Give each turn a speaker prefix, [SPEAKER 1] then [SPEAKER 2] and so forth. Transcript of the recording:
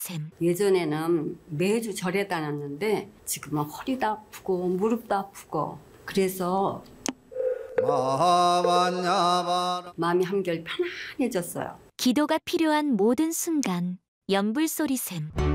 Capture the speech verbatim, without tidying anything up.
[SPEAKER 1] 샘.
[SPEAKER 2] 예전에는 매주 절에 다녔는데 지금은 허리도 아프고 무릎도 아프고 그래서 마음이 한결 편안해졌어요.
[SPEAKER 1] 기도가 필요한 모든 순간 연불소리 샘.